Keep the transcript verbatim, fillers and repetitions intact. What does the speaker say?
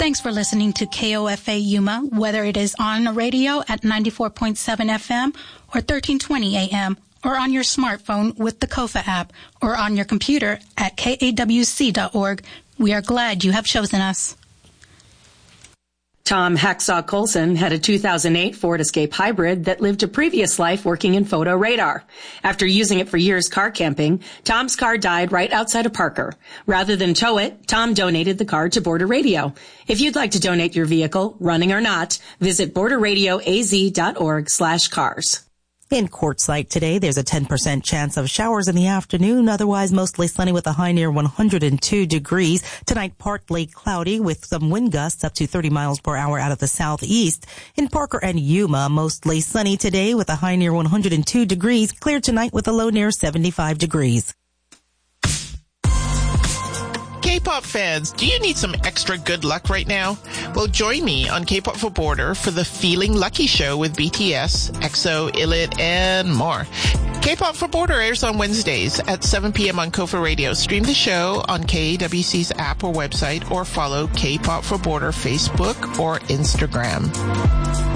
Thanks for listening to K O F A Yuma, whether it is on the radio at ninety-four point seven F M or thirteen twenty A M, or on your smartphone with the Kofa app, or on your computer at K A W C dot org. We are glad you have chosen us. Tom Hacksaw Colson had a two thousand eight Ford Escape Hybrid that lived a previous life working in photo radar. After using it for years car camping, Tom's car died right outside of Parker. Rather than tow it, Tom donated the car to Border Radio. If you'd like to donate your vehicle, running or not, visit border radio a z dot org slash cars. In Quartzsite today, there's a ten percent chance of showers in the afternoon, otherwise mostly sunny with a high near one hundred two degrees. Tonight, partly cloudy with some wind gusts up to thirty miles per hour out of the southeast. In Parker and Yuma, mostly sunny today with a high near one hundred two degrees. Clear tonight with a low near seventy-five degrees. K-pop fans, do you need some extra good luck right now? Well, join me on K-pop for Border for the Feeling Lucky Show with B T S, EXO, I L I T, and more. K-pop for Border airs on Wednesdays at seven p.m. on Kofa Radio. Stream the show on K A W C's app or website, or follow K-pop for Border Facebook or Instagram.